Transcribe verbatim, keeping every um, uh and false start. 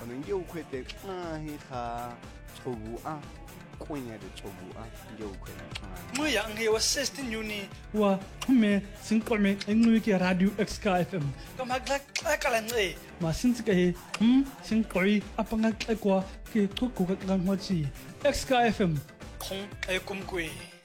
ono nge ukhwete xa hikha chobu a kwenye de chobu a nge ukhwete xa moya nge wa sixteen uni wa me sinqome enqwike radio X K F M kama xakala nce ma sintsike he hm sinqoi apanga xekwa ke xuguka kanqwathi X K F M khong ekumkwe